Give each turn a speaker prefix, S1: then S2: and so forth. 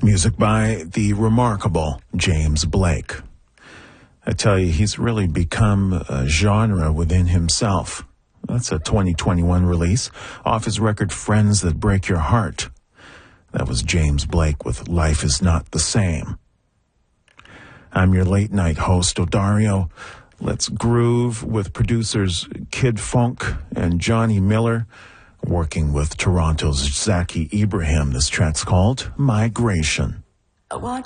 S1: Music by the remarkable James Blake. I tell you, he's really become a genre within himself. That's a 2021 release off his record Friends That Break Your Heart. That was James Blake with Life Is Not the Same. I'm your late night host, Odario. Let's groove with producers Kid Funk and Johnny Miller, working with Toronto's Zaki Ibrahim. This track's called Migration.